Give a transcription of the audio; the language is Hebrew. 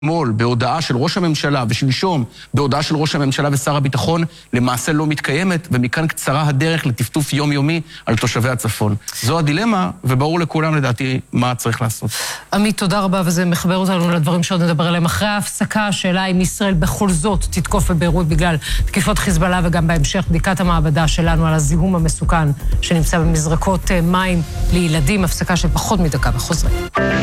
אתמול בהודעה של ראש הממשלה ושלשום בהודעה של ראש הממשלה ושר הביטחון למעשה לא מתקיימת, ומכאן קצרה הדרך לטפטוף יומיומי על תושבי הצפון. זו הדילמה, וברור לכולם לדעתי מה צריך לעשות. עמית, תודה רבה, וזה מחבר אותנו לדברים שעוד נדבר עליהם. אחרי ההפסקה, השאלה אם ישראל בכל זאת תתקוף בביירות בגלל תקיפות חיזבאללה, וגם בהמשך בדיקת המעבדה שלנו על הזיהום המסוכן שנמצא במזרקות מים לילדים. הפסקה של פחות מדקה וחוזרים.